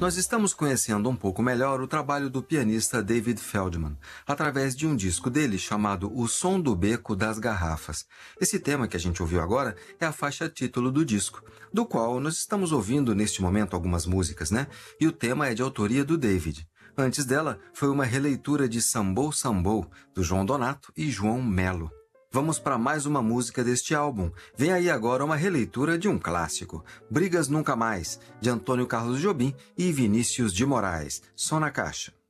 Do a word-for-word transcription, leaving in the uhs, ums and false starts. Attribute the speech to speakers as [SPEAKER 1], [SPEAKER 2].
[SPEAKER 1] Nós estamos conhecendo um pouco melhor o trabalho do pianista David Feldman, através de um disco dele chamado O Som do Beco das Garrafas. Esse tema que a gente ouviu agora é a faixa título do disco, do qual nós estamos ouvindo neste momento algumas músicas, né? E o tema é de autoria do David. Antes dela, foi uma releitura de Sambou Sambou, do João Donato e João Melo. Vamos para mais uma música deste álbum. Vem aí agora uma releitura de um clássico, Brigas Nunca Mais, de Antônio Carlos Jobim e Vinícius de Moraes. Som na caixa.